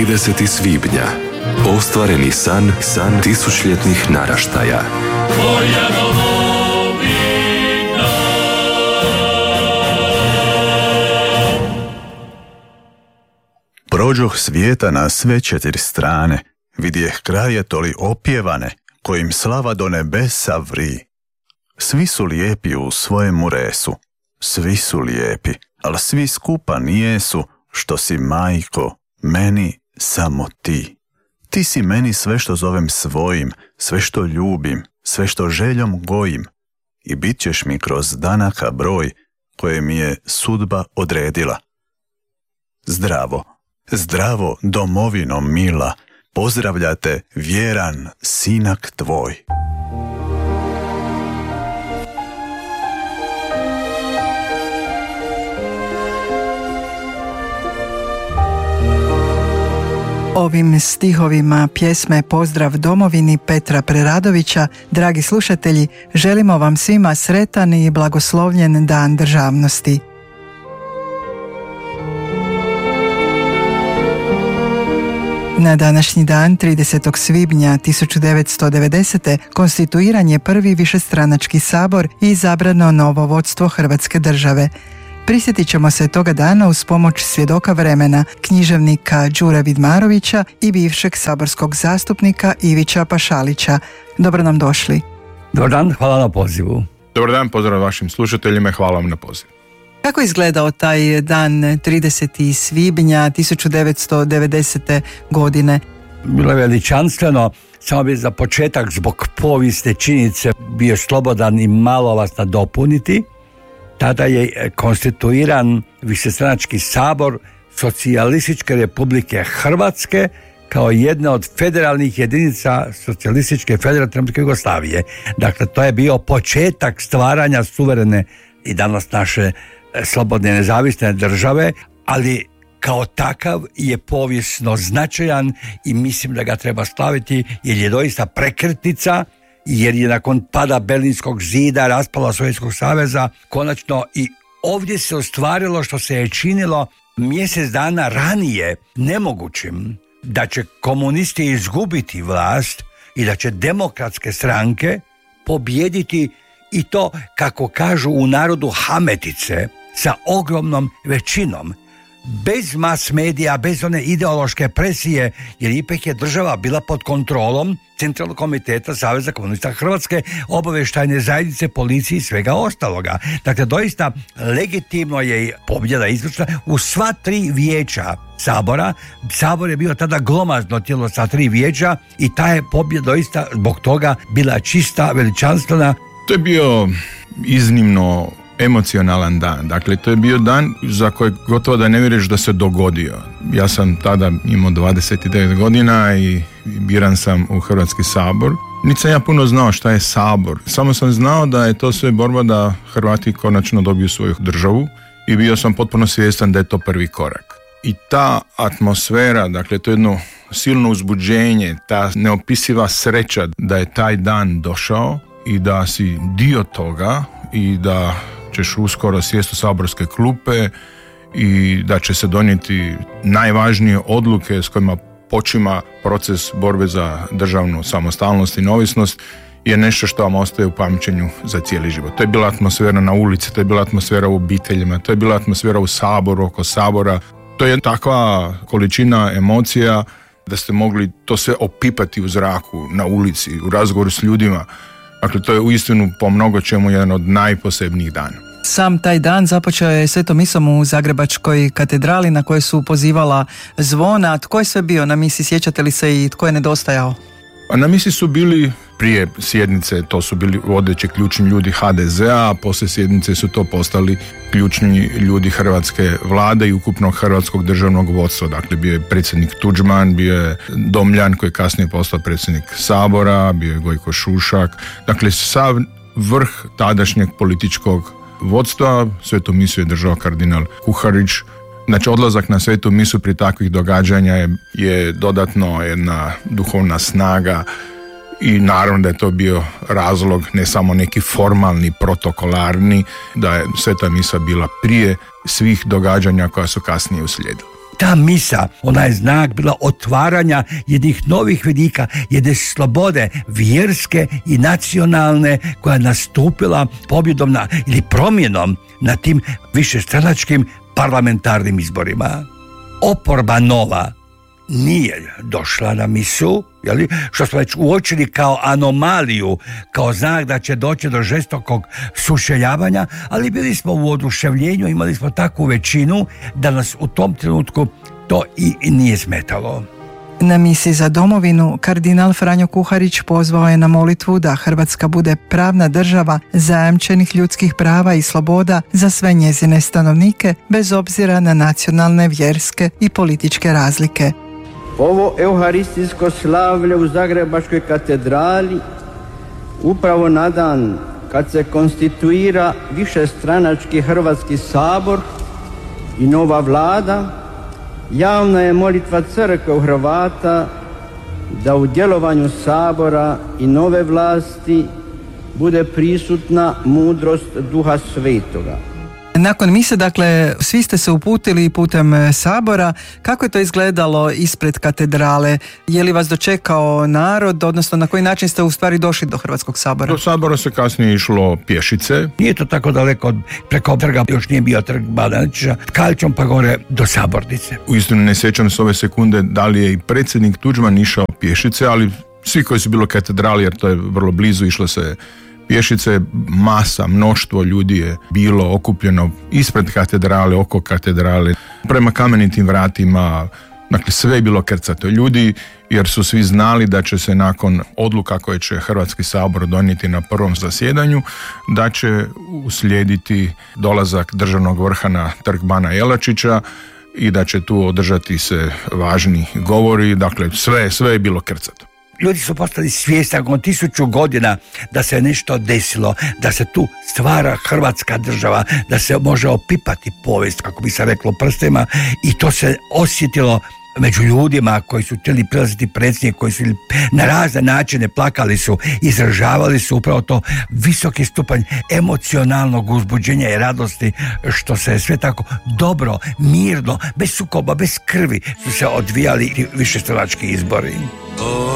30. svibnja. Ostvareni san tisućljetnih naraštaja. Moja domovina. Prođoh svijeta na sve 4 strane, vidjeh kraje toli opjevane, kojim slava do nebesa vri. Svi su lijepi u svojemu resu, svi su lijepi, ali svi skupa nijesu, što si majko, meni samo ti. Ti si meni sve što zovem svojim, sve što ljubim, sve što željom gojim. I bit ćeš mi kroz danaka broj koje mi je sudba odredila. Zdravo, zdravo domovino mila, pozdravlja te vjeran sinak tvoj. Ovim stihovima pjesme Pozdrav domovini Petra Preradovića, dragi slušatelji, želimo vam svima sretan i blagoslovljen Dan državnosti. Na današnji dan, 30. svibnja 1990. konstituiran je prvi višestranački sabor i izabrano novo vodstvo Hrvatske države. Prisjetit ćemo se toga dana uz pomoć svjedoka vremena, književnika Đure Vidmarovića i bivšeg saborskog zastupnika Ivića Pašalića. Dobro nam došli. Dobar dan, hvala na pozivu. Dobar dan, pozdrav vašim slušateljima i hvala vam na pozivu. Kako je izgledao taj dan 30. svibnja 1990. godine? Bilo je veličanstveno, samo bi za početak zbog povijesne činjenice bio slobodan i malo vas nadopuniti. Tada je konstituiran višestranački sabor Socijalističke Republike Hrvatske kao jedna od federalnih jedinica Socijalističke federativne Jugoslavije. Dakle, to je bio početak stvaranja suverene i danas naše slobodne nezavisne države, ali kao takav je povijesno značajan i mislim da ga treba slaviti jer je doista prekretnica, jer je nakon pada Berlinskog zida, raspala Sovjetskog saveza, konačno i ovdje se ostvarilo što se je činilo mjesec dana ranije nemogućim, da će komunisti izgubiti vlast i da će demokratske stranke pobijediti, i to, kako kažu u narodu, hametice, sa ogromnom većinom, bez mas medija, bez one ideološke presije, jer ipak je država bila pod kontrolom Centralnog komiteta Saveza komunista Hrvatske, obavještajne zajednice, policije i svega ostaloga. Dakle, doista legitimno je pobjeda izvršena u sva 3 vijeća sabora. Sabor je bio tada glomazno tijelo sa 3 vijeća i ta je pobjeda doista zbog toga bila čista, veličanstvena. To je bio iznimno emocionalan dan. Dakle, to je bio dan za koji gotovo da ne vjeruješ da se dogodio. Ja sam tada imao 29 godina i biran sam u Hrvatski sabor. Niti sam ja puno znao šta je sabor. Samo sam znao da je to sve borba da Hrvati konačno dobiju svoju državu i bio sam potpuno svjestan da je to prvi korak. I ta atmosfera, dakle, to je jedno silno uzbuđenje, ta neopisiva sreća da je taj dan došao i da si dio toga i da ćeš uskoro sjesti u saborske klupe i da će se donijeti najvažnije odluke s kojima počima proces borbe za državnu samostalnost i neovisnost, je nešto što vam ostaje u pamćenju za cijeli život. To je bila atmosfera na ulici, to je bila atmosfera u obiteljima, to je bila atmosfera u saboru, oko sabora. To je takva količina emocija da ste mogli to sve opipati u zraku, na ulici, u razgovoru s ljudima. Dakle, to je uistinu po mnogo čemu jedan od najposebnijih dana. Sam taj dan započeo je svetom misom u Zagrebačkoj katedrali na kojoj su pozivala zvona. Tko je sve bio na misi, sjećate li se, i tko je nedostajao? Na misi su bili prije sjednice, to su bili vodeći ključni ljudi HDZ-a, a poslije sjednice su to postali ključni ljudi hrvatske vlade i ukupnog hrvatskog državnog vodstva. Dakle, bio je predsjednik Tuđman, bio je Domljan koji je kasnije postao predsjednik Sabora, bio je Gojko Šušak. Dakle, sav vrh tadašnjeg političkog vodstva. Svetu misu je držao kardinal Kuharić. Znači, odlazak na svetu misu pri takvih događanja je dodatno jedna duhovna snaga i naravno da je to bio razlog, ne samo neki formalni, protokolarni, da je sveta misa bila prije svih događanja koja su kasnije uslijedila. Ta misa, ona je znak bila otvaranja jednih novih vidika, jedne slobode vjerske i nacionalne koja je nastupila pobjedom ili promjenom na tim višestranačkim parlamentarnim izborima. Oporba nova nije došla na misu, što smo već uočili kao anomaliju, kao znak da će doći do žestokog sučeljavanja, ali bili smo u oduševljenju, imali smo takvu većinu da nas u tom trenutku to i nije smetalo. Na misi za domovinu kardinal Franjo Kuharić pozvao je na molitvu da Hrvatska bude pravna država zajamčenih ljudskih prava i sloboda za sve njezine stanovnike, bez obzira na nacionalne, vjerske i političke razlike. Ovo euharistijsko slavlje u Zagrebačkoj katedrali upravo na dan kad se konstituira višestranački Hrvatski sabor i nova vlada, javna je molitva crkve u Hrvata da u djelovanju sabora i nove vlasti bude prisutna mudrost Duha Svetoga. Nakon mise, dakle, svi ste se uputili putem sabora. Kako je to izgledalo ispred katedrale? Je li vas dočekao narod, odnosno na koji način ste u stvari došli do Hrvatskog sabora? Do sabora se kasnije išlo pješice. Nije to tako daleko, preko trga, još nije bio trg Bana Jelačića, Tkaljčom pa gore do sabornice. Uistinu ne sjećam se ove sekunde da li je i predsjednik Tuđman išao pješice, ali svi koji su bili u katedrali, jer to je vrlo blizu, išlo se pješice, masa, mnoštvo ljudi je bilo okupljeno ispred katedrale, oko katedrale, prema kamenitim vratima, dakle sve je bilo krcato ljudi, jer su svi znali da će se nakon odluka koje će Hrvatski sabor donijeti na prvom zasjedanju, da će uslijediti dolazak državnog vrha na trg Bana Jelačića i da će tu održati se važni govori, dakle sve je bilo krcato. Ljudi su postali svjesni nakon 1000 godina da se nešto desilo, da se tu stvara Hrvatska država, da se može opipati povijest, kako bi se reklo, prstima, i to se osjetilo među ljudima koji su htjeli prilaziti predsjednik, koji su na razne načine plakali su, izražavali su upravo to visoki stupanj emocionalnog uzbuđenja i radosti, što se sve tako dobro, mirno, bez sukoba, bez krvi su se odvijali višestranački izbori.